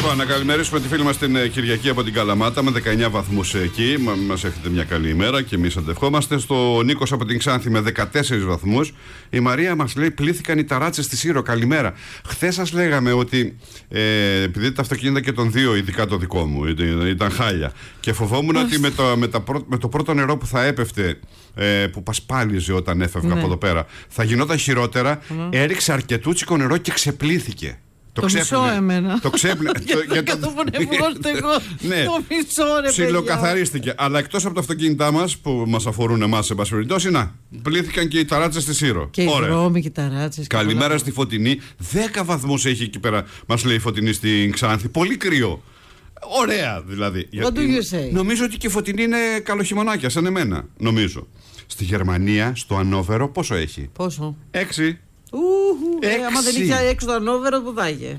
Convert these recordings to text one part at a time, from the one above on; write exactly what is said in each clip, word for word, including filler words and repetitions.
Λοιπόν, να καλημερίσουμε τη φίλη μας την Κυριακή από την Καλαμάτα με δεκαεννιά βαθμούς εκεί. Μας έχετε μια καλή ημέρα και εμείς αντευχόμαστε. Στο Νίκος από την Ξάνθη με δεκατέσσερις βαθμούς. Η Μαρία μας λέει: πλήθηκαν οι ταράτσες στη Σύρο. Καλημέρα. Χθες σας λέγαμε ότι ε, επειδή τα αυτοκίνητα και των δύο, ειδικά το δικό μου, ήταν, ήταν χάλια. Και φοβόμουν ότι με το, με, τα πρω, με το πρώτο νερό που θα έπεφτε, ε, που πασπάλιζε όταν έφευγα ναι. από εδώ πέρα, θα γινόταν χειρότερα. Mm. Έριξε αρκετούτσικο νερό και ξεπλήθηκε. Το, το μισό εμένα. Το ξέπλε. Για το που νευρώστε εγώ. Ναι. Το μισό ρε παιδιά. Ψιλοκαθαρίστηκε. Αλλά εκτός από τα αυτοκίνητά μας που μας αφορούν εμάς σε πάση περιπτώσει, να, πλήθηκαν και οι ταράτσες στη Σύρο. Και οι δρόμοι και οι ταράτσες. Καλημέρα στη Φωτεινή. δέκα βαθμούς έχει εκεί πέρα, μας λέει η Φωτεινή στην Ξάνθη. Πολύ κρύο. Ωραία δηλαδή. What do you say? Νομίζω ότι και η Φωτεινή είναι καλοχειμωνάκια σαν εμένα. Νομίζω. Στη Γερμανία, στο Ανόβερο, πόσο έχει? Πόσο? Έξι. Ούχου, ε, άμα δεν είχε έξω το Ανόβερο, που θα είχε?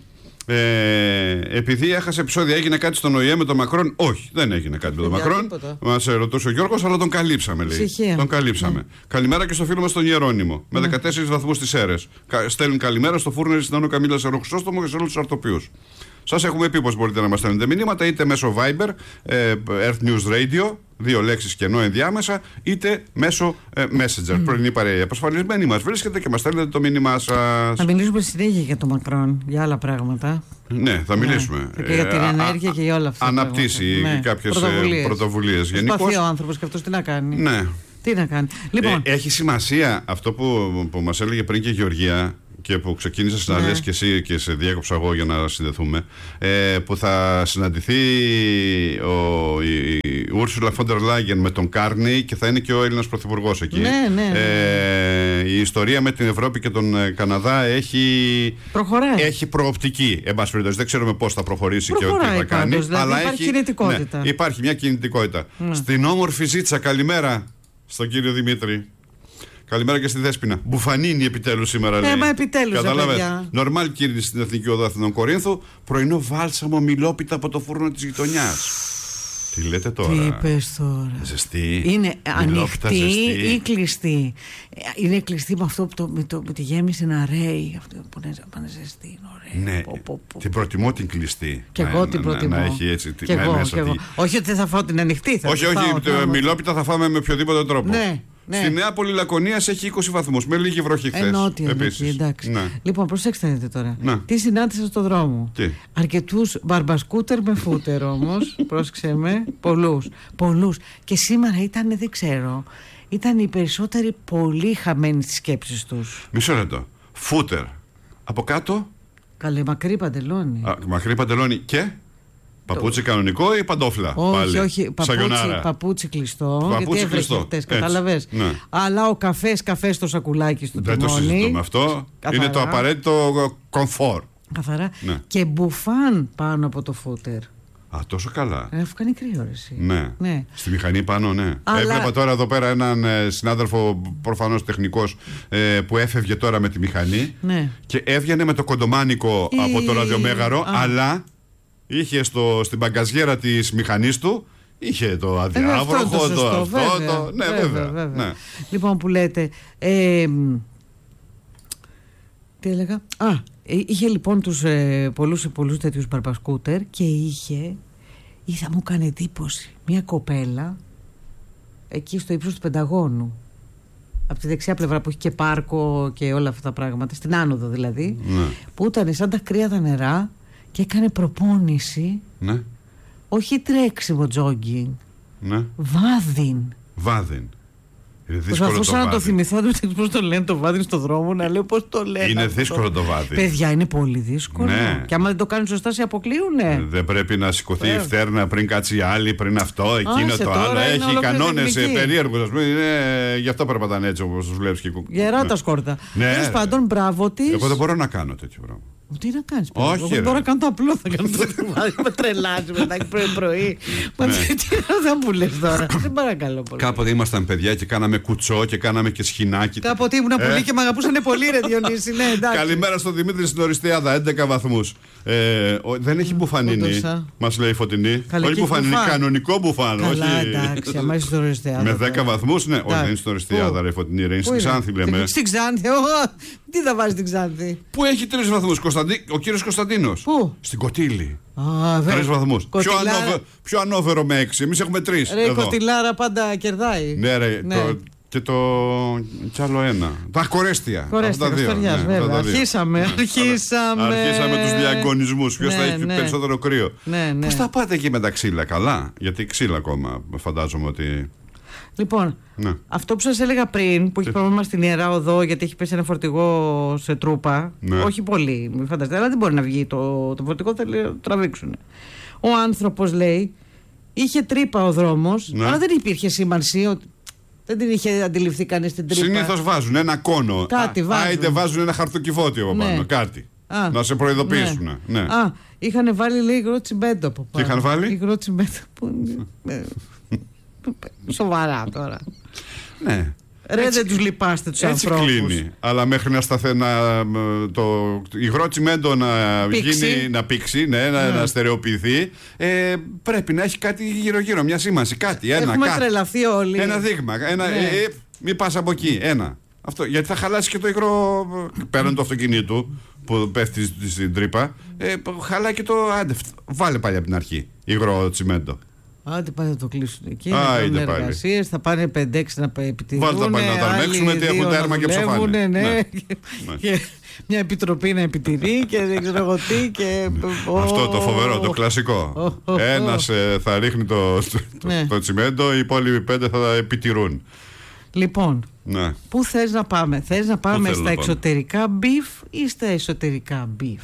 Ε, επειδή έχασε επεισόδια, έγινε κάτι στον ΟΗΕ με τον Μακρόν? Όχι, δεν έγινε κάτι με τον Μακρόν. Μας ρωτούσε ο Γιώργος, αλλά τον καλύψαμε, λέει. Ψυχία. Τον καλύψαμε. Mm. Καλημέρα και στο φίλο μας τον Ιερώνυμο. Mm. Με δεκατέσσερις βαθμούς στις Σέρρες. Στέλνουν καλημέρα στο Φούρνερ, στην Άνω Καμίλα Σεροχριστόστομο και σε όλους τους αρτοπίους. Σας έχουμε πει πως μπορείτε να μας στέλνετε μηνύματα είτε μέσω Viber, ε, Earth News Radio, δύο λέξεις κενό ενδιάμεσα, είτε μέσω ε, Messenger. Mm. Πρωινή παρέα. Απασφαλισμένοι μας βρίσκεται και μας στέλνετε το μήνυμά σας. Θα μιλήσουμε συνέχεια για τον Μακρόν, για άλλα πράγματα. Ναι, θα μιλήσουμε. Ναι. Και για την ενέργεια και για όλα αυτά. Αναπτύσσει ναι. κάποιες πρωτοβουλίες. Προσπαθεί ο άνθρωπος και αυτός τι να κάνει. Ναι. Τι να κάνει. Λοιπόν. Ε, έχει σημασία αυτό που, που μας έλεγε πριν και η Γεωργία, και που ξεκίνησες να ναι. λες και εσύ και σε διέκοψα εγώ για να συνδεθούμε, ε, που θα συναντηθεί ο, η, η Ursula von der Leyen με τον Κάρνι και θα είναι και ο Έλληνας Πρωθυπουργός εκεί. Ναι, ναι, ναι. Ε, η ιστορία με την Ευρώπη και τον Καναδά έχει, έχει προοπτική. Εν πάση περιπτώσει, δεν ξέρουμε πώς θα προχωρήσει. Προχωράει και ό,τι θα κάνει. Πάντως, δηλαδή αλλά υπάρχει έχει, κινητικότητα. Ναι, υπάρχει μια κινητικότητα. Ναι. Στην όμορφη Ζήτσα, καλημέρα στον κύριο Δημήτρη. Καλημέρα και στη Δέσποινα. Μπουφανίνη επιτέλους σήμερα, λέει. Ε, μα επιτέλους, καταλάβες. Νορμάλ κίνηση στην Εθνική Οδό Αθηνών Κορίνθου. Πρωινό βάλσαμο μιλόπιτα από το φούρνο της γειτονιάς. Τι λέτε τώρα? Τι είπες τώρα? Ζεστή. Είναι ανοιχτή ζεστή. ή κλειστή? Είναι κλειστή με αυτό που το, με, το, με τη γέμιση να ρέει. Αυτό που είναι, είναι ζεστή. Είναι ωραία. Ναι, πω, πω, πω. την προτιμώ την κλειστή. Και εγώ να, την να, προτιμώ. Να, να έχει έτσι και εγώ, μέσα και εγώ. τη... Όχι ότι θα φάω την ανοιχτή. Θα όχι, όχι. φάω, μιλόπιτα θα φάμε με οποιοδήποτε τρόπο. Ναι. Ναι. Στη Νέα Πολυλακωνίας έχει είκοσι βαθμούς. Με λίγη βροχή χθες. Ενότια εκεί, εντάξει. Ναι. Λοιπόν, προσέξτε δείτε τώρα. Ναι. Τι συνάντησα στον δρόμο. Αρκετούς μπαρμπασκούτερ με φούτερ όμως. Πρόσεξε με. Πολλούς. Πολλούς. Και σήμερα ήταν, δεν ξέρω, ήταν οι περισσότεροι πολύ χαμένοι στις σκέψεις τους. Μισό λεπτό. Φούτερ. Από κάτω. Καλέ, μακρύ παντελόνι. Α, μακρύ παντελόνι και. Παπούτσι κανονικό ή παντόφλα? Όχι, πάλι. όχι, παπούτσι, παπούτσι κλειστό. Παπούτσι γιατί έβρεχε χτες, καταλαβες. Ναι. Αλλά ο καφές, καφές στο σακουλάκι στο δεν τιμόνι. Δεν το συζητούμε αυτό. Καθαρά. Είναι το απαραίτητο κομφόρ. Καθαρά. Ναι. Και μπουφάν πάνω από το φούτερ. Α, τόσο καλά. Έχω κάνει κρύωρεση. Ναι. ναι. Στη μηχανή πάνω, ναι. Αλλά... Έβλεπα τώρα εδώ πέρα έναν ε, συνάδελφο, προφανώς τεχνικός, ε, που έφευγε τώρα με τη μηχανή. Ναι. Και έβγαινε με το κοντομάνικο Η... από το ραδιομέγαρο, Α. αλλά. Είχε στο, στην μπαγκαζιέρα της μηχανής του, είχε το αδιάβροχο, αυτό, το, το αυτό, βέβαια, το... Ναι, βέβαια, βέβαια, βέβαια. Ναι. Λοιπόν, που λέτε, ε, τι έλεγα, Α, είχε λοιπόν τους ε, πολλούς, πολλούς τέτοιους μπαρμπασκούτερ και είχε, ή θα μου κάνει εντύπωση, μια κοπέλα εκεί στο ύψος του Πενταγώνου, από τη δεξιά πλευρά που έχει και πάρκο και όλα αυτά τα πράγματα, στην άνοδο δηλαδή, ναι. που ήταν σαν τα κρύα τα νερά και έκανε προπόνηση, ναι. όχι τρέξιμο, τζόγκινγκ, ναι. βάδιν. Βάδιν. Είναι δύσκολο. Προσπαθούσα να το θυμηθώ, πώς το λένε το βάδιν στο δρόμο, να λέω πώς το λένε. Είναι δύσκολο το βάδιν. Παιδιά, είναι πολύ δύσκολο. Ναι. Και άμα δεν το κάνουν σωστά, σε αποκλείουνε. Δεν πρέπει να σηκωθεί η φτέρνα πριν κάτσει η άλλη, πριν αυτό, εκείνο Α, το άλλο. Έχει κανόνες περίεργους, α πούμε. Γι' αυτό περπατάνε έτσι όπως τους βλέπεις και κουκ. Γερά τα σκόρτα. Τέλος πάντων, μπράβο της. Εγώ δεν μπορώ να κάνω τέτοιο πράγμα. Τι να κάνεις, παιδί. Όχι, εγώ δεν μπορώ να κάνω το απλό. Θα κάνω το τριβάδι. Με τρελάζει μετά πρωί-πρωί. Μα τι να μου λες τώρα. Δεν παρακαλώ πολύ. Κάποτε ήμασταν παιδιά και κάναμε κουτσό και κάναμε και σχοινάκι. Κάποτε ήμουν πολύ και με αγαπούσανε πολύ, ρε Διονύση. Καλημέρα στον Δημήτρη στην Οριστιάδα, έντεκα βαθμούς. Δεν έχει μπουφανίνη, μας λέει η Φωτεινή. Όχι μπουφανίνη, κανονικό μπουφάνο. Καλά, εντάξει, αμέσως στην Οριστιάδα. Με δέκα βαθμούς, ναι. Όχι, δεν είναι στην Οριστιάδα, ρε Φωτεινή. Είναι στην Ξάνθη, λέμε. Στην Ξάνθη, τι θα βάζει στην Ξάνθη. Που έχει τρεις βαθμούς, Κωνσταντί... ο κύριος Κωνσταντίνος. Πού? Στην Κωτήλη. Α, Τρεις βαθμούς. Πιο, ανώβε... Πιο ανώβερο με έξι. Εμείς έχουμε τρεις. Ρε, η Κωτηλάρα πάντα κερδάει. Ναι, ρε. Ναι. Το... Και το. Κι άλλο ένα. Τα κορέστια. Κορέστια, Καστοριάς, ναι, βέβαια. Αρχίσαμε. Ναι. Αρχίσαμε. Αρχίσαμε τους διαγωνισμούς. Ποιος ναι, θα έχει ναι. περισσότερο κρύο. Ναι, ναι. Πώς θα πάτε εκεί με τα ξύλα, καλά? Γιατί ξύλα ακόμα φαντάζομαι ότι. Λοιπόν, ναι. αυτό που σας έλεγα πριν, που έχει πρόβλημα στην Ιερά Οδό, γιατί έχει πέσει ένα φορτηγό σε τρούπα. Ναι. Όχι πολύ, μην φανταστείτε, αλλά δεν μπορεί να βγει το, το φορτηγό, θα το τραβήξουν. Ο άνθρωπος λέει, είχε τρύπα ο δρόμος, ναι. αλλά δεν υπήρχε σήμανση ότι. Δεν την είχε αντιληφθεί κανείς την τρύπα. Συνήθως βάζουν ένα κόνο. Κάτι βάζουν. Άιτε βάζουν ένα χαρτοκιβώτιο από πάνω. Ναι. Κάτι. Α, να σε προειδοποιήσουν. Ναι. Ναι. Α, είχαν βάλει λέει υγρό τσιμπέντο από πάνω. Τι είχαν βάλει? Υγρό τσιμπέντο. Σοβαρά τώρα. Ναι. Ρε, έτσι, δεν τους λυπάστε τους έτσι ανθρώπους. Έτσι κλείνει. Αλλά μέχρι να σταθε, να, το υγρό τσιμέντο να πήξει, γίνει, να πήξει, ναι, να, ναι. να στερεοποιηθεί, ε, πρέπει να έχει κάτι γύρω-γύρω, μια σήμανση, κάτι. Ένα, Έχουμε κάτι, τρελαθεί όλοι. Ένα δείγμα. Ένα, ναι. ε, ε, μην πας από εκεί. Ένα. Αυτό, γιατί θα χαλάσει και το υγρό πέραν του αυτοκινήτου που πέφτει στην τρύπα. Ε, χαλάει και το. Άντε, βάλε πάλι από την αρχή υγρό τσιμέντο. Άντε πάνε να το κλείσουν εκεί, να κάνουν εργασίες, θα πάνε πέντε έξι να επιτηρούν. Βάλτε τα πάνε να τα αρμέξουμε, ότι έχουν τέρμα και ψοφάνε. Ναι, ναι. Ναι. Και μια επιτροπή να επιτηρεί και δεν ξέρω εγώ τι. Και... Αυτό το φοβερό, το κλασικό. Ένας ε, θα ρίχνει το, το, ναι. το τσιμέντο, οι υπόλοιποι πέντε θα τα επιτηρούν. Λοιπόν, ναι. πού θες να πάμε? Θες να πάμε στα εξωτερικά μπιφ ή στα εσωτερικά μπιφ?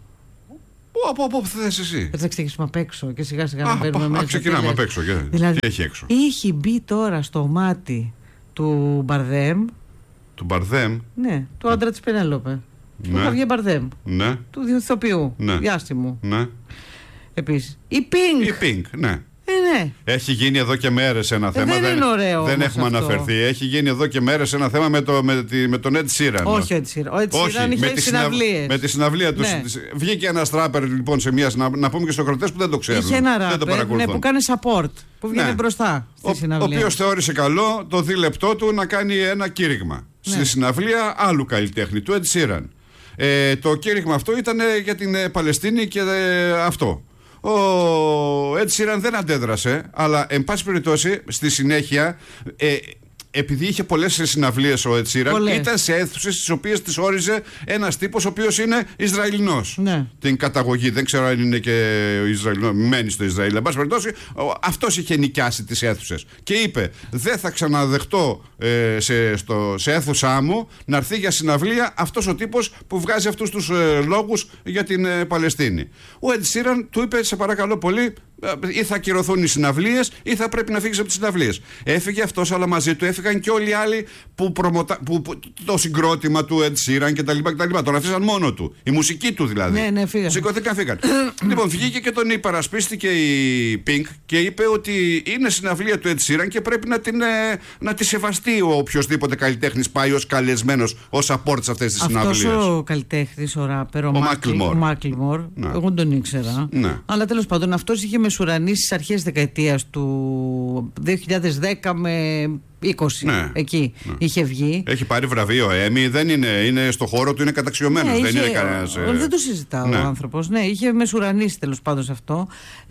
Από από που θες εσύ. Θα ξεκινήσουμε απ' έξω και σιγά σιγά να μπαίνουμε μέσα. Α, ξεκινάμε απ' έξω. Δηλαδή, τι έχει έξω? Είχε μπει τώρα στο μάτι του Μπαρδέμ. Του Μπαρδέμ? Ναι, του άντρα της Πενέλοπε. Ναι. Του Χαβιέ Μπαρδέμ. Ναι. Του ηθοποιού. Ναι. Διάστημου. Ναι. Επίσης. Η Πινκ. Η Πινκ, ναι. Ε, ναι. Έχει γίνει εδώ και μέρες ένα ε, θέμα. Δεν, δεν είναι ωραίο. Δεν έχουμε αυτό. αναφερθεί. Έχει γίνει εδώ και μέρες ένα θέμα με, το, με, τη, με τον Ed Sheeran. Όχι ο Ed Sheeran. Ο Ed Sheeran είχε με συναυλίες. Με τη συναυλία του. Ναι. Βγήκε ένα ράπερ λοιπόν σε μια. Να, να πούμε και στους ακροατές που δεν το ξέρουν. Είχε ένα ράπερ ναι, που κάνει support. Που βγαίνει ναι. μπροστά στη ο, συναυλία. Ο οποίος θεώρησε καλό το δίλεπτό του να κάνει ένα κήρυγμα. Ναι. Στη συναυλία άλλου καλλιτέχνη, του Ed Sheeran. Ε, το κήρυγμα αυτό ήταν για την ε, Παλαιστίνη και ε, αυτό. Ο Ed Sheeran δεν αντέδρασε, αλλά εν πάση περιπτώσει στη συνέχεια ε, επειδή είχε πολλές συναυλίες ο Ed Sheeran, πολλές. Ήταν σε αίθουσες στις οποίες τις όριζε ένας τύπος ο οποίος είναι Ισραηλινός. Ναι. Την καταγωγή, δεν ξέρω αν είναι και Ισραηλινός, μένει στο Ισραήλ. Εν πάση περιπτώσει, αυτός είχε νοικιάσει τις αίθουσες. Και είπε: δεν θα ξαναδεχτώ ε, σε, στο, σε αίθουσά μου να έρθει για συναυλία αυτός ο τύπος που βγάζει αυτούς τους ε, λόγους για την ε, Παλαιστίνη. Ο Ed Sheeran του είπε: σε παρακαλώ πολύ, ή θα ακυρωθούν οι συναυλίες ή θα πρέπει να φύγεις από τις συναυλίες. Έφυγε αυτός, αλλά μαζί του έφυγαν και όλοι οι άλλοι που, προμοτα... που, που το συγκρότημα του Ed Sheeran κτλ. Τον αφήσαν μόνο του. Η μουσική του δηλαδή. Ναι, ναι, φύγαν. Σηκωθήκαν, φύγαν. Λοιπόν, βγήκε και τον υπερασπίστηκε η Pink και είπε ότι είναι συναυλία του Ed Sheeran και πρέπει να, την, να τη σεβαστεί ο οποιοσδήποτε καλλιτέχνης πάει ως καλεσμένος, ως support σε αυτές τις συναυλίες. Αυτός ο καλλιτέχνης, ο ράπερ, ο Macklemore, εγώ τον ήξερα. Ναι. Αλλά τέλος πάντων αυτός είχε μεσουρανίσει στις αρχές της δεκαετίας του δύο χιλιάδες δέκα με είκοσι, ναι, εκεί ναι. είχε βγει. Έχει πάρει βραβείο Emmy, δεν είναι, είναι στο χώρο του, είναι καταξιωμένος, ναι, δεν είχε, είναι κανένας... Ε... Δεν το συζητάω ναι. ο άνθρωπος, ναι, είχε μεσουρανίσει τέλος πάντων σε αυτό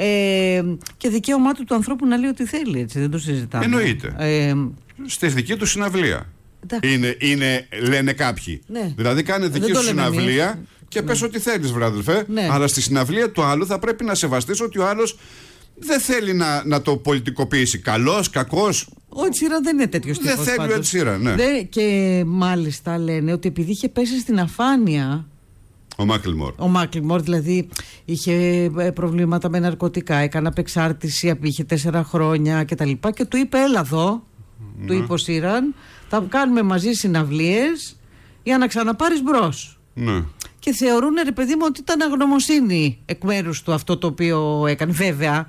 ε, και δικαίωμά του του ανθρώπου να λέει ό,τι θέλει, έτσι, δεν το συζητάμε. Εννοείται. Ε, Στη δική του συναυλία. Είναι, είναι, λένε κάποιοι. Ναι. Δηλαδή κάνει δική σου συναυλία εμείς. Και ναι. πες ό,τι θέλεις, βράδελφε, ναι. αλλά στη συναυλία του άλλου θα πρέπει να σεβαστείς ότι ο άλλος δεν θέλει να, να το πολιτικοποιήσει. Καλός, κακός. Ο Ed Sheeran δεν είναι τέτοιος τύπος. Δεν θέλει πάντως. Ο Ed Sheeran, ναι. Δε, και μάλιστα λένε ότι επειδή είχε πέσει στην αφάνεια. Ο Macklemore. Ο Macklemore δηλαδή είχε προβλήματα με ναρκωτικά, έκανε απεξάρτηση, είχε τέσσερα χρόνια κτλ. Και, και του είπε: έλα εδώ, ναι. του είπε ο Sheeran, θα κάνουμε μαζί συναυλίες για να ξαναπάρεις μπρος. Ναι. Και θεωρούν, ρε παιδί μου, ότι ήταν αγνωμοσύνη εκ μέρους του αυτό το οποίο έκανε. Βέβαια,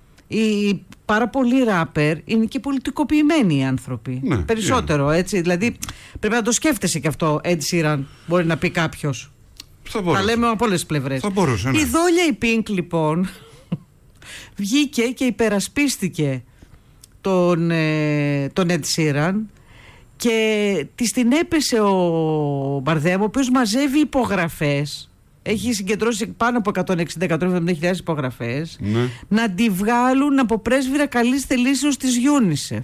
οι πάρα πολλοί ράπερ είναι και πολιτικοποιημένοι οι άνθρωποι. Ναι, περισσότερο, yeah. έτσι. Δηλαδή, πρέπει να το σκέφτεσαι και αυτό, Ed Sheeran, μπορεί να πει κάποιος. Τα λέμε από όλες τις πλευρές. Θα μπορούσε, ναι. Η δόλια η Pink, λοιπόν, βγήκε και υπερασπίστηκε τον, ε, τον Ed Sheeran. Και της την έπεσε ο Μπαρδέμ, ο οποίος μαζεύει υπογραφές έχει συγκεντρώσει πάνω από εκατόν εξήντα με εκατόν εβδομήντα χιλιάδες υπογραφές, ναι. να τη βγάλουν από πρέσβυρα καλής θελήσεως της UNICEF.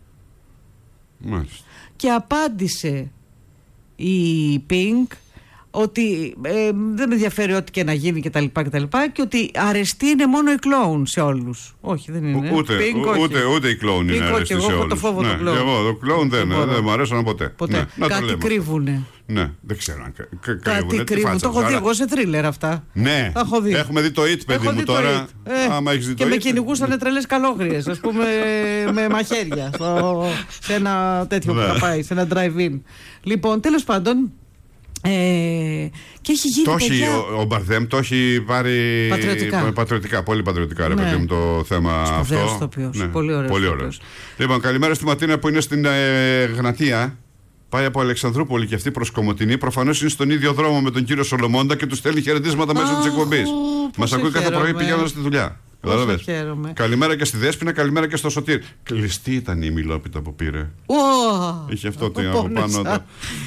Μάλιστα. Και απάντησε η Pink ότι ε, δεν με ενδιαφέρει ό,τι και να γίνει κτλ. Και, και, και ότι αρεστή είναι μόνο η κλόουν σε όλους. Όχι, δεν είναι. Ούτε, Pink, ούτε, ούτε, ούτε η κλόουν είναι αρεστή σε όλους. Εγώ το φόβο ναι, του κλόουν. Εγώ το κλόουν δεν, δεν, δεν μου αρέσουν ποτέ. ποτέ. Ναι, κάτι κρύβουνε. Ναι, δεν ξέρω αν κρύβουνε. Κάτι κρύβουν. Το έχω δει εγώ σε θρίλερ αυτά. Ναι, δει. Έχουμε δει το It, παιδί μου τώρα. Ε, άμα έχεις δει και το με It, κυνηγούσαν τρελές καλόγριες, ας πούμε, με μαχαίρια. Στο, σε ένα τέτοιο που θα πάει, σε ένα drive-in. Λοιπόν, τέλος πάντων. Ε, και έχει γίνει. Το έχει, παιδιά... ο, ο Μπαρδέμ το έχει πάρει πατριωτικά, πατριωτικά πολύ πατριωτικά, ρε ναι. παιδί μου, το θέμα Σπουδαίος αυτό. ηθοποιός, Ναι. πολύ ωραίος. Πολύ ωραίος. Λοιπόν, καλημέρα στη Ματίνα που είναι στην ε, Γνατία. Πάει από Αλεξανδρούπολη και αυτή προς Κομοτηνή. Προφανώς είναι στον ίδιο δρόμο με τον κύριο Σολομώντα και του στέλνει χαιρετίσματα μέσω της εκπομπής. Μας ακούει κάθε πρωί πηγαίνοντας στη δουλειά. Καλημέρα και στη Δέσποινα, καλημέρα και στο Σωτήρ. Κλειστή ήταν η μιλόπιτα που πήρε. Oh, είχε αυτό το από πάνω. Το...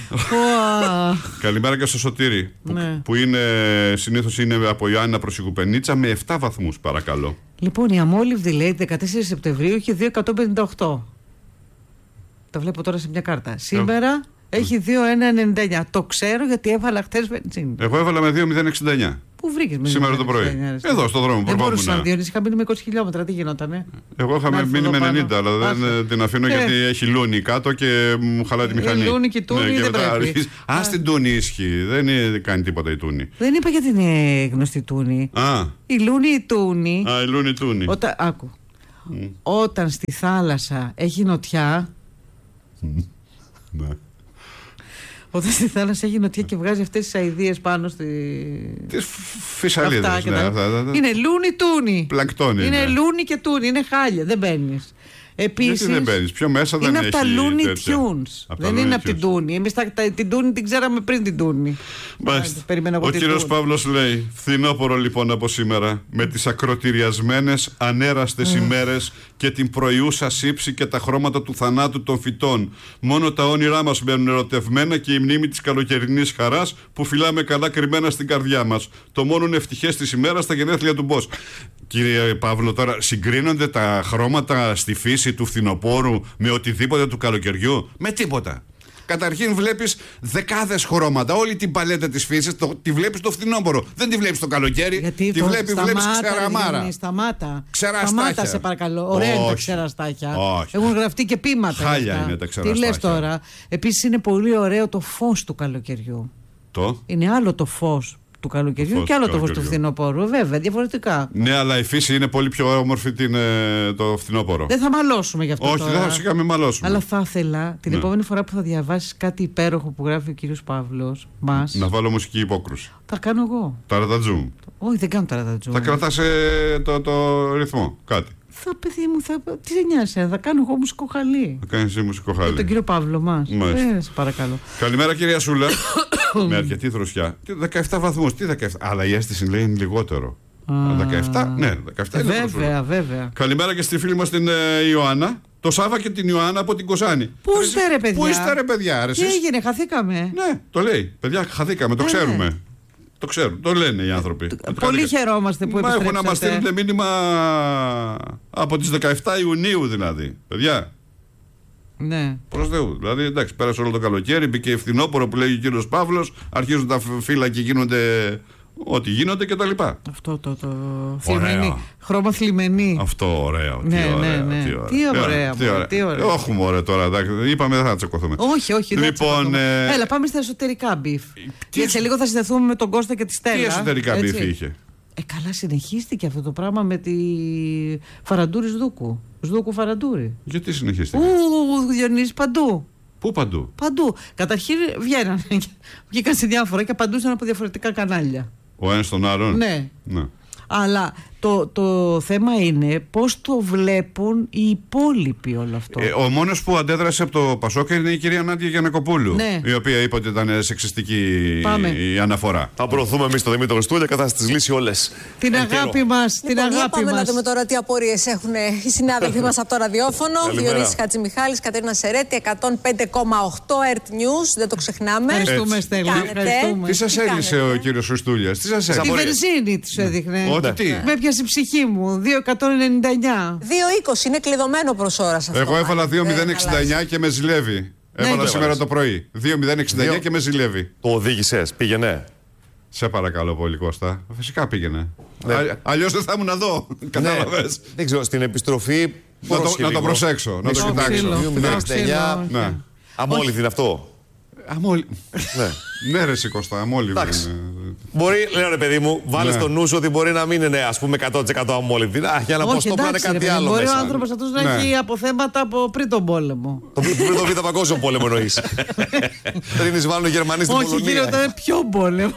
oh. Καλημέρα και στο Σωτήρι. Που, ναι. που είναι συνήθως είναι από Ιωάννα προς Οικουπενίτσα με επτά βαθμούς, παρακαλώ. Λοιπόν, η αμόλυβδη λέει δεκατέσσερις Σεπτεμβρίου είχε δύο εκατόν πενήντα οκτώ. Τα βλέπω τώρα σε μια κάρτα. Σήμερα έχει δύο χιλιάδες εκατόν ενενήντα εννιά. Το ξέρω γιατί έβαλα χτες βενζίνη. Εγώ έβαλα με δύο χιλιάδες εξήντα εννιά. Πού βρήκες με σήμερα το πρωί? Εδώ στο δρόμο που δεν μπορούσα να διονύσει. Είχα μείνει με είκοσι χιλιόμετρα. Τι γινότανε? Εγώ είχα μείνει με ενενήντα, αλλά δεν την αφήνω ε. γιατί έχει λούνι κάτω και μου χαλάει τη μηχανή. Λούνι και τούνι, ναι, δεν πρέπει. Α, στην τούνι ισχύει. Δεν είναι, κάνει τίποτα η τούνι. Δεν είπα γιατί είναι γνωστή τούνι. Α. Η λούνι η τούνι. Α, η λούνι τούνι. Όταν, άκου. Mm. Όταν στη θάλασσα έχει νοτιά. Ναι. Όταν στη θάλασσα έχει νοτιά και βγάζει αυτές τις αηδίες πάνω στη... Τις φυσαλίδες, ναι, αυτά, είναι λούνι τούνι. Πλανκτόνι. Είναι ναι. λούνι και τούνι, είναι χάλια, δεν μπαίνεις. Επίσης, γιατί δεν μπαίνεις, πιο μέσα δεν είναι έχει. Είναι από τα Looney Tunes. Δεν είναι από την Τούνη. Εμείς τα, τα, την Τούνη την ξέραμε πριν την Τούνη. Ο κύριος Παύλος λέει: φθινόπωρο λοιπόν από σήμερα, με τις ακροτηριασμένες ανέραστες ημέρες και την προϊούσα σύψη και τα χρώματα του θανάτου των φυτών. Μόνο τα όνειρά μας μένουν ερωτευμένα και η μνήμη της καλοκαιρινής χαράς που φυλάμε καλά κρυμμένα στην καρδιά μας. Το μόνον ευτυχές της ημέρας στα γενέθλια του Μπος. Κύριε Παύλο, τώρα συγκρίνονται τα χρώματα στη φύση του φθινοπόρου με οτιδήποτε του καλοκαιριού? Με τίποτα. Καταρχήν βλέπεις δεκάδες χρώματα. Όλη την παλέτα της φύσης το, τη βλέπεις το φθινόπωρο. Δεν τη βλέπεις το καλοκαίρι. Γιατί τη το, βλέπεις, σταμάτα, βλέπεις ξεραμάρα. Σταμάτα. Ξεραστάχια. Σταμάτα, σε παρακαλώ. Ωραία είναι τα ξεραστάχια. Όχι. Έχουν γραφτεί και πείματα. Χάλια είναι τα ξεραστάχια. Τι λες τώρα? Επίσης είναι πολύ ωραίο το φως του καλοκαιριού. Το? Είναι άλλο το φως του καλοκαιριού φως και άλλο το φως του φθινοπόρου. Βέβαια, διαφορετικά. Ναι, αλλά η φύση είναι πολύ πιο όμορφη την, το φθινόπωρο. Δεν θα μαλώσουμε γι' αυτό. Όχι, τώρα. δεν θα σιγά μην μαλώσουμε. Αλλά θα ήθελα την ναι. επόμενη φορά που θα διαβάσεις κάτι υπέροχο που γράφει ο κύριος Παύλος μας. Να βάλω μουσική υπόκρουση. Τα κάνω εγώ. Ταρατατζούμ. Όχι, δεν κάνω ταρατατζούμ. Θα κρατάς ε, το, το ρυθμό, κάτι. Θα, παιδί μου, θα... τι σε νοιάζει, θα κάνω εγώ μουσικό χαλί. Θα κάνεις εσύ μουσικό χαλί. Για τον κύριο Παύλο μας. Ε, σε παρακαλώ. Καλημέρα κυρία Σούλα. Με αρκετή δροσιά. δεκαεπτά βαθμούς, τι δεκαεπτά? Αλλά η αίσθηση λέει είναι λιγότερο. Α, δεκαεπτά, ναι, δεκαεπτά ε, είναι βέβαια, δροσούλα. βέβαια. Καλημέρα και στη φίλη μας την ε, Ιωάννα. Το Σάβα και την Ιωάννα από την Κοζάνη. Πού είστε ρε παιδιά? Πού είστε ρε παιδιά? Ρε, τι έγινε, χαθήκαμε? Ναι, το λέει. Παιδιά, χαθήκαμε, το ε, ξέρουμε. Ναι. Το ξέρουν, το λένε οι άνθρωποι. Ε, πολύ χαιρόμαστε που επιστρέψατε. Έχουν να μας στείλουν μήνυμα από τις δεκαεπτά Ιουνίου δηλαδή. Παιδιά. Ναι. Προς Θεού. Δηλαδή, εντάξει, πέρασε όλο το καλοκαίρι, μπήκε φθινόπωρο που λέγει ο κύριος Παύλος, αρχίζουν τα φύλλα και γίνονται ό,τι γίνονται κτλ. Αυτό το. το... Θλιμενή. Χρώμα θλιμενή. Αυτό ωραίο. Ναι, τι ωραίο. Ναι, ναι. Τι ωραίο. Τι ωραία. Τι ωραία. Τι ωραία. Όχι, μωρέ τώρα. Είπαμε δεν θα τσακωθούμε. Όχι, όχι. Λοιπόν, ε... Έλα, πάμε στα εσωτερικά μπιφ. Τι... Γιατί σε λίγο θα συνδεθούμε με τον Κώστα και τη Στέλλα. Τι εσωτερικά μπιφ είχε? Ε, καλά, συνεχίστηκε αυτό το πράγμα με τη Φαραντούρη Σδούκου. Σδούκου Φαραντούρη. Γιατί συνεχίστηκε? Ου, Διονύση, παντού. Πού παντού? Παντού. Καταρχήν βγαίναν. Βγήκαν σε διάφορα και απαντούσαν από διαφορετικά κανάλια. Ο ένας τον άλλον. Ναι. ναι. Αλλά Το, το θέμα είναι πώς το βλέπουν οι υπόλοιποι όλο αυτό. Ε, ο μόνος που αντέδρασε από το Πασόκ είναι η κυρία Νάντια Γιαννακοπούλου, ναι. η οποία είπε ότι ήταν σεξιστική Πάμε. η αναφορά. Θα προωθούμε εμείς το Δημήτριο Στούλια και θα τις λύσει όλες. Την Εν αγάπη καιρό. μας, την Λοιπόν, αγάπη πάμε μας. να δούμε τώρα τι απορίες έχουν οι συνάδελφοί μας από το ραδιόφωνο. Διονύσης Χατζημιχάλης, Κατερίνα Σερέτη, εκατόν πέντε κόμμα οκτώ Earth News, δεν το ξεχνάμε. Ευχαριστούμε, Έτσι. Στέλλα. Κάνετε. Ευχαριστούμε. Τι σας Τι έλυσε κάνετε? ο κύριος Χριστούλιας, τι σας Τη έλυσε? βενζίνη του έδειχνε. Ότι τι? Με έπιασε η ψυχή μου. δύο εκατόν ενενήντα εννιά. δύο είκοσι είναι κλειδωμένο προς ώρας αυτό. Εγώ έβαλα μάλλον. δύο μηδέν Δεν εξήντα εννιά αλλάζει. και με ζηλεύει. Έβαλα ναι. σήμερα το πρωί. δύο μηδέν εξήντα εννιά Δύο. και με ζηλεύει. Το οδήγησες, πήγαινε. Σε παρακαλώ πολύ, Κώστα. Φυσικά πήγαινε. Ναι. Α, αλλιώς δεν θα ήμουν εδώ. Κατάλαβες. Δεν ξέρω, στην επιστροφή. Να το, να το προσέξω, να το Το κοιτάξω. ξύλο. δύο μηδέν Το εξήντα εννιά. ξύλο, όχι. Ναι. Αμόλυβδη είναι αυτό. Αμόλυ... Ναι. Ναι, ρε, εσύ, Κώστα, αμόλυβδη Εντάξει. είναι. Μπορεί, λέω ρε παιδί μου, βάλε Ναι. στο νου σου ότι μπορεί να μην είναι ας πούμε εκατό τοις εκατό αμόλυβδη. Α, για να πω Όχι, στο πλάνο εντάξει, ρε κάτι παιδί, άλλο μπορεί ο μέσα. άνθρωπος αυτός να Ναι. έχει αποθέματα από πριν τον πόλεμο. Το πριν το Β' Παγκόσμιο Πόλεμο εννοείς. Πριν εισβάλλουν οι Γερμανοί στην Όχι, Πολωνία. κύριε, ήταν πιο πόλεμο.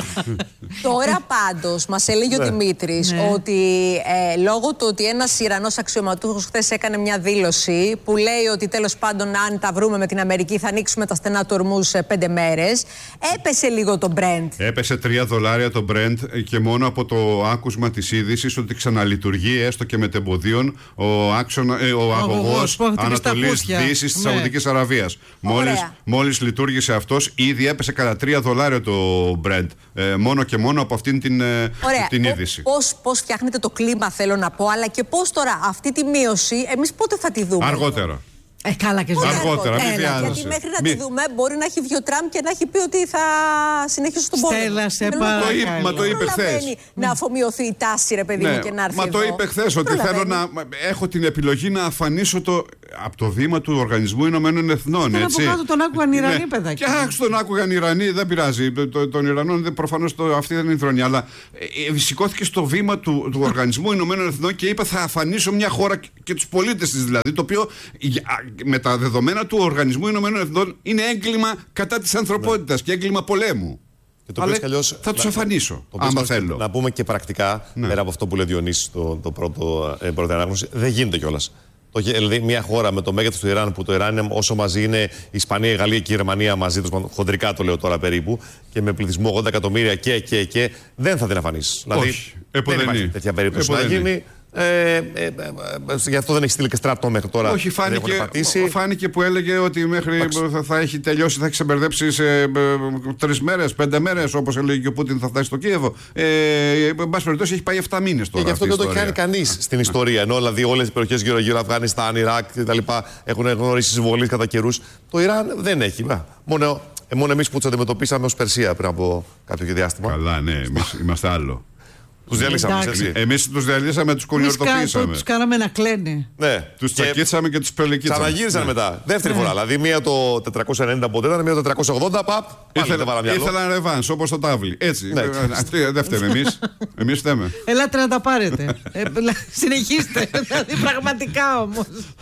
Τώρα πάντως μας έλεγε ο Δημήτρης Ναι. ότι ε, λόγω του ότι ένας Ιρανός αξιωματούχος χθες έκανε μια δήλωση που λέει ότι τέλος πάντων αν τα βρούμε με την Αμερική θα ανοίξουμε τα στενά του ορμού σε πέντε μέρες, έπεσε λίγο το Brent. Έπεσε τρία δολάρια το Brent και μόνο από το άκουσμα της είδησης ότι ξαναλειτουργεί έστω και μετεμποδίων ο, άξονα, ε, ο αγωγός που χτυπήσει τα Ανατολής κούτια. Δύσης της Ναι. Σαουδικής Αραβίας. Μόλις, Ωραία. μόλις λειτουργήσε αυτός, ήδη έπεσε κατά τρία δολάρια το Brent. Ε, μόνο και μόνο από αυτήν την, ε, Ωραία. την Πο- είδηση. Πώς, πώς φτιάχνετε το κλίμα, θέλω να πω, αλλά και πώς τώρα αυτή τη μείωση εμείς πότε θα τη δούμε. Αργότερα. Ε, καλά και Πότε ζωή. Αργότερα, μην Έλα, βιάζεσαι. γιατί μέχρι να Μη- τη δούμε μπορεί να έχει βγει ο Τραμπ και να έχει πει ότι θα συνεχίσω στον πόλεμο. Στέλλα, σε Δεν παρακαλώ. Το είπε- μα το δεν είπε προλαβαίνει χθες. να αφομοιωθεί η τάση, ρε παιδί μου, και να έρθει μα το εδώ. είπε χθε ότι Προλαβαίνει. θέλω να έχω την επιλογή να αφανίσω το, από το βήμα του Οργανισμού Ηνωμένων Εθνών. Ήταν Έτσι. από κάτω τον άκουγαν οι Ιρανοί, παιδάκι. Και άξ, τον άκουγαν οι Ιρανοί, δεν πειράζει. Το, το, των Ιρανών προφανώς αυτή δεν είναι η θρονία. Αλλά ε, ε, σηκώθηκε στο βήμα του, του Οργανισμού Ηνωμένων Εθνών και είπε θα αφανίσω μια χώρα και, και τους πολίτες της δηλαδή. Το οποίο για- με τα δεδομένα του Οργανισμού Ηνωμένων Εθνών είναι έγκλημα κατά της ανθρωπότητας και έγκλημα πολέμου. Και το Αλλά πες κι αλλιώς, θα τους να- αφανίσω, το πες άμα κι αλλιώς, θέλω. Να πούμε και πρακτικά, Ναι. πέρα από αυτό που λέει ο Διονύσης το, το πρώτο, ε, πρώτη ανάγνωση, δεν γίνεται κιόλας. Το, δηλαδή, μια χώρα με το μέγεθος του Ιράν, που το Ιράν είναι όσο μαζί είναι η Ισπανία, η Γαλλία και η Γερμανία μαζί, τους, χοντρικά το λέω τώρα περίπου, και με πληθυσμό ογδόντα εκατομμύρια και, και, και, δεν θα την αφανίσεις. Δηλαδή, Όχι. δεν Επουδενή. υπάρχει τέτοια περίπτωση να Επουδενή. γίνει. Ε, ε, ε, ε, γι' αυτό δεν έχει στείλει και στρατό μέχρι τώρα. Όχι, δεν έχουν φάνηκε, πατήσει. φάνηκε που έλεγε ότι μέχρι θα, θα έχει τελειώσει, θα έχει ξεμπερδέψει σε τρει μέρε, πέντε μέρε, όπως έλεγε και ο Πούτιν θα φτάσει στο Κίεβο. Ε, εν πάση περιπτώσει, έχει πάει επτά μήνες Και τώρα. γι' αυτό αυτή δεν η το κάνει ιστορία. κανεί στην ιστορία. Ενώ δηλαδή όλε οι περιοχέ γύρω-γύρω, Αφγανιστάν, Ιράκ κτλ. έχουν γνωρίσει εισβολή κατά καιρού. Το Ιράν δεν έχει. Να, μόνο ε, μόνο εμεί που του αντιμετωπίσαμε ω Περσία πριν από κάποιο διάστημα. Καλά, ναι, εμείς είμαστε άλλο. Του διαλύσαμε, Εντάξει. έτσι. Εμείς τους διαλύσαμε, τους Εμείς κα- κονιορτοποίησαμε. τους κάναμε να κλαίνε. Ναι, Τους Και τσακίσαμε και τους πρελεκίτσαμε. ξαναγύρισαν μετά. Δεύτερη φορά. Δηλαδή μία το τετρακόσια ενενήντα ποτέ ήταν, μία το τετρακόσια ογδόντα. Παπ, πάλι δεν βάλαμε μυαλό. Ήθελαν ρεβάνς, όπως το τάβλι. Έτσι. Ναι. Ε, Αυτοί δεν φταίμε εμείς. Εμείς φταίμε. Ελάτε να τα πάρετε. Ε, λα- συνεχίστε. Δηλαδή, πραγματικά όμως.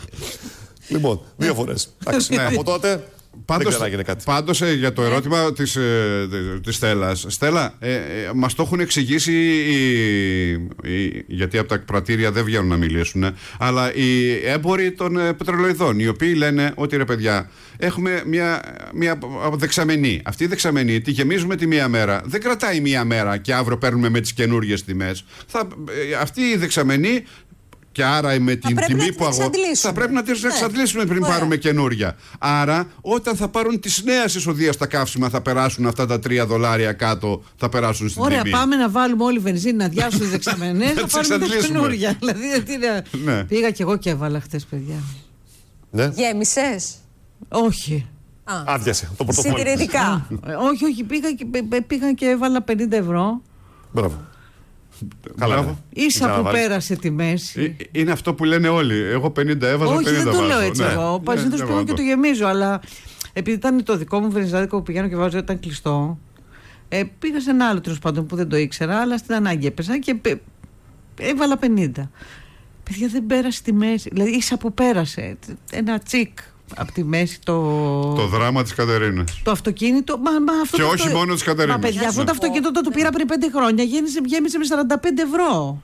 Λοιπόν, δύο φορέ. Ναι. Από τότε δεν Πάντως, ξανάγινε κάτι. πάντως ε, για το ερώτημα της, ε, της Στέλλας. Στέλλα, ε, ε, μας το έχουν εξηγήσει οι, οι- γιατί από τα πρατήρια δεν βγαίνουν να μιλήσουν, ε, αλλά οι έμποροι των ε, πετρελοειδών, οι οποίοι λένε ότι ρε παιδιά, έχουμε μια, μια δεξαμενή. Αυτή η δεξαμενή τη γεμίζουμε τη μία μέρα. Δεν κρατάει μία μέρα και αύριο παίρνουμε με τις καινούργιες τιμές. Θα, ε, αυτή η δεξαμενή. Και άρα με την πρέπει τιμή να την που αγώ... εξαντλήσουμε. θα πρέπει να τις Ναι. εξαντλήσουμε πριν Ωραία. πάρουμε καινούρια. Άρα, όταν θα πάρουν τις νέες εισοδείας στα καύσιμα, θα περάσουν αυτά τα τρία δολάρια κάτω, θα περάσουν στην Ωραία, τιμή. πάμε να βάλουμε όλη βενζίνη, να διάσουμε τις δεξαμενές, να τις πάρουμε τα εξαντλήσουμε. καινούρια. Δηλαδή, τι να- Ναι. Πήγα κι εγώ και έβαλα χτες, παιδιά. Ναι. Γέμισες. Όχι. Άδειασε το πορτοφόλι. Συντηρητικά. Ε, όχι, όχι, πήγα και, πε- πήγα και έβαλα πενήντα ευρώ. Μπράβο. Μπράβο. Καλά. ναι. Ίσα που Ξαναβάλεις. πέρασε τη μέση. Ε, Είναι αυτό που λένε όλοι. Εγώ πενήντα έβαζα, Όχι, πενήντα δεν το λέω βάζω. έτσι Ναι. εγώ. Ναι, Συνήθως ναι, πήγα και εγώ το γεμίζω, αλλά επειδή ήταν το δικό μου βενζινάδικο που πηγαίνω και βάζω ήταν κλειστό, ε, πήγα σε ένα άλλο τέλος πάντων που δεν το ήξερα, αλλά στην ανάγκη έπεσα και πε- έβαλα πενήντα. Παιδιά, δεν πέρασε τη μέση. Δηλαδή, ίσα που πέρασε. Ένα τσικ από τη μέση το. Το δράμα της Κατερίνας. Το αυτοκίνητο. Μα, μα αυτό Και το όχι αυτο- μόνο της Κατερίνας. Μα παιδιά, αυτό Ναι. το αυτοκίνητο το πήρα πριν πέντε χρόνια. Γέμισε, γέμισε με σαράντα πέντε ευρώ.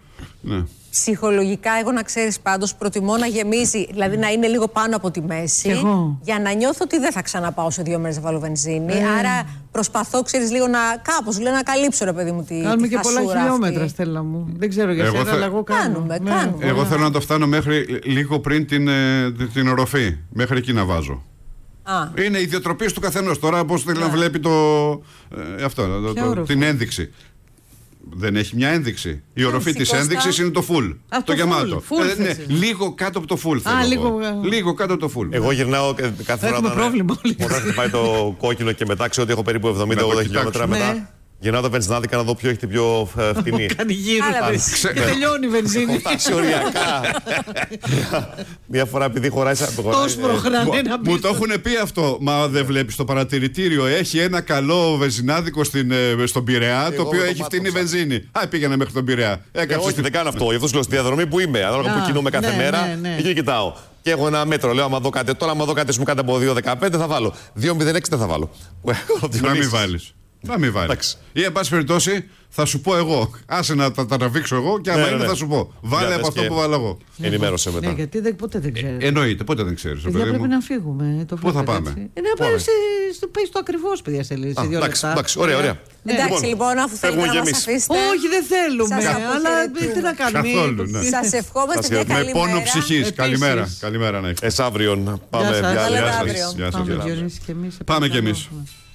Ναι. Ψυχολογικά, εγώ να ξέρεις πάντως, προτιμώ να γεμίζει, δηλαδή να είναι λίγο πάνω από τη μέση, Εγώ. για να νιώθω ότι δεν θα ξαναπάω σε δύο μέρες να βάλω βενζίνη. Ε. Άρα προσπαθώ, ξέρεις, λίγο να κάπως λέω, να καλύψω, ρε παιδί μου, τη Κάνουμε τη και πολλά χασούρα χιλιόμετρα, αυτή. Στέλλα μου. Δεν ξέρω για Εγώ σένα, θα- αλλά εγώ κάνω. Κάνουμε, Ναι. κάνουμε. Εγώ θέλω να το φτάνω μέχρι λίγο πριν την, ε, την οροφή. Μέχρι εκεί να βάζω. Α, Είναι η ιδιοτροπή του καθενός. Τώρα πώς θέλει να βλέπει το, ε, αυτό, το- Ποια το- οροφή? την ένδειξη. Δεν έχει μια ένδειξη. Η οροφή της Κώστα. ένδειξης είναι το full. Α, το το full, γεμάτο. full Ε, ναι, θες. λίγο κάτω από το full θέλω. εγώ. λίγο, ε. λίγο κάτω από το full. Εγώ γυρνάω ε, κάθε φορά Έχουμε όταν, πρόβλημα όλοι. όταν χτυπάει το κόκκινο και μετά ξέρω ότι έχω περίπου εβδομήντα Να το ογδόντα χιλιόμετρα κοιτάξουμε. μετά. Ναι. Γυρνάω το βενζινάδικα να δω ποιο έχει την πιο ε, φτηνή. Κάνει γύρω Άρα, και ξέ- τελειώνει η βενζίνη. Έχω φτάσει οριακά. Μια φορά επειδή χωράει. σαν- χωράει, Τόσο ε, προχράνε Μου- να Μου μπει. το έχουν πει αυτό. Μα δεν βλέπει το παρατηρητήριο. Έχει ένα καλό βενζινάδικο στην, ε, στον Πειραιά, το Εγώ οποίο το έχει φτηνή μάτωσα. βενζίνη. Α, πήγαινε μέχρι τον Πειραιά. Ε, Έκαψε όχι, στην- δεν κάνω αυτό. Γι' αυτό σου λέω στη διαδρομή που είμαι. Ανάλογα που Α, κινούμαι κάθε ναι, μέρα, ναι, ναι. εκεί κοιτάω. Και έχω ένα μέτρο. Λέω: άμα δω κάτι, τώρα, άμα δω κάτι μου κάτι από δύο δεκαπέντε θα βάλω. δύο μηδέν έξι δεν θα βάλω. Να μην βάλει. Να μην βάλει. Εντάξει. Ή, εν πάση περιπτώσει, θα σου πω εγώ. Άσε να τα, τα τραβήξω εγώ και άμα Ναι, ναι, είναι ναι. θα σου πω. Βάλε Για από δες αυτό και που βάλω εγώ. Ενημέρωσε Ναι, μετά. γιατί δεν, ποτέ δεν ξέρει. Εννοείται, ποτέ δεν ξέρει. Παιδιά, πρέπει να φύγουμε. Το Πού θα βλέπετε, πάμε? έτσι. Ε, να πάμε σε- στο πες το ακριβώς, παιδιά, σε λίγο. σε δύο Εντάξει, λεπτά. εντάξει, ωραία, ωραία. εντάξει, λοιπόν, αφού θέλετε φεύγουμε να κι μας εμείς. αφήσετε. Όχι, δεν θέλουμε. Σας Αλλά αποχαιρετούμε. τι να κάνουμε. Καθόλου, ναι. Σας ευχόμαστε Σας μια χαιρετούμε. καλή Με πόνο μέρα. ψυχή. Επίσης. Καλημέρα. Καλημέρα να έχετε. Εσάβριον. Πάμε σας. διάλειμμα. Τα λέμε Γεια σας. αύριο. Γεια σας, Πάμε, γεια σας. Διονύση, και εμείς. Πάμε κι εμείς. επαναλαμβάνουμε.